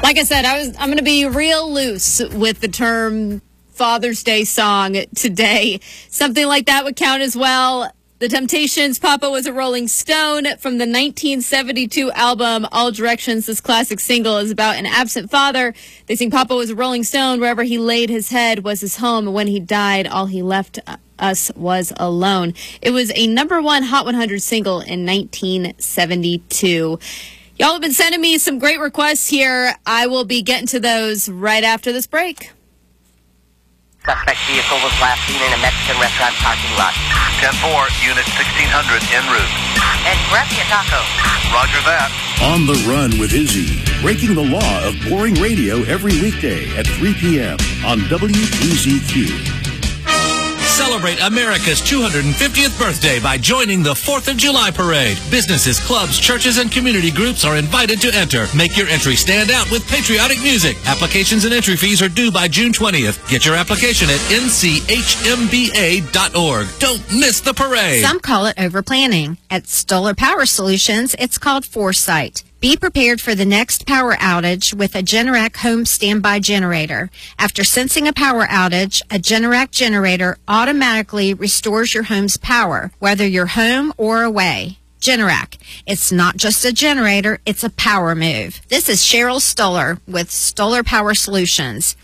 Like I said, I'm going to be real loose with the term Father's Day song today. Something like that would count as well. The Temptations' Papa Was a Rolling Stone from the 1972 album All Directions. This classic single is about an absent father. They sing Papa was a rolling stone. Wherever he laid his head was his home. And when he died, all he left us was alone. It was a #1 Hot 100 single in 1972. Y'all have been sending me some great requests here. I will be getting to those right after this break. Suspect vehicle was last seen in a Mexican restaurant parking lot. 10-4, Unit 1600 en route. And grab your taco. Roger that. On the Run with Izzy, breaking the law of boring radio every weekday at 3 p.m. on WPZQ. Celebrate America's 250th birthday by joining the 4th of July parade. Businesses, clubs, churches, and community groups are invited to enter. Make your entry stand out with patriotic music. Applications and entry fees are due by June 20th. Get your application at nchmba.org. Don't miss the parade. Some call it overplanning. At Stoller Power Solutions, it's called foresight. Be prepared for the next power outage with a Generac home standby generator. After sensing a power outage, a Generac generator automatically restores your home's power, whether you're home or away. Generac. It's not just a generator, it's a power move. This is Cheryl Stoller with Stoller Power Solutions.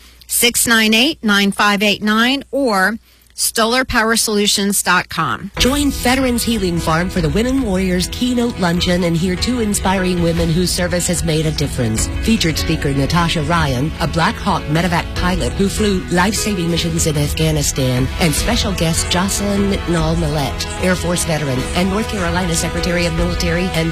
698-9589 or StollerPowerSolutions.com. Join Veterans Healing Farm for the Women Warriors Keynote Luncheon and hear 2 inspiring women whose service has made a difference. Featured speaker Natasha Ryan, a Black Hawk medevac pilot who flew life-saving missions in Afghanistan, and special guest Jocelyn McNall Millette, Air Force veteran and North Carolina Secretary of Military and